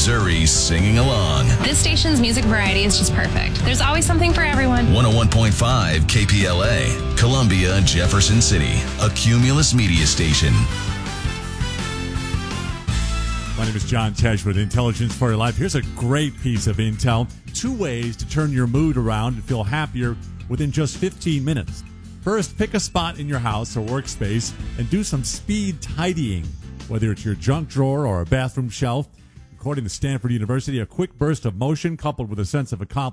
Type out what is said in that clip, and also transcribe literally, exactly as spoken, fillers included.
Missouri singing along. This station's music variety is just perfect. There's always something for everyone. one oh one point five K P L A, Columbia, Jefferson City, a Cumulus media station. My name is John Tesh with Intelligence for Your Life. Here's a great piece of intel. Two ways to turn your mood around and feel happier within just fifteen minutes. First, pick a spot in your house or workspace and do some speed tidying, whether it's your junk drawer or a bathroom shelf. According to Stanford University, a quick burst of motion coupled with a sense of accomplishment